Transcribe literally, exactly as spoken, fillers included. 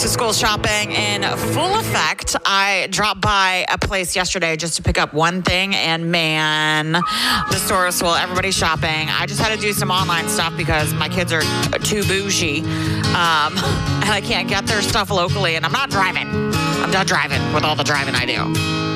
to school shopping in full effect. I dropped by a place yesterday just to pick up one thing, and man, the store was full. Everybody's shopping. I just had to do some online stuff because my kids are too bougie, um, and I can't get their stuff locally, and I'm not driving. I'm not driving with all the driving I do.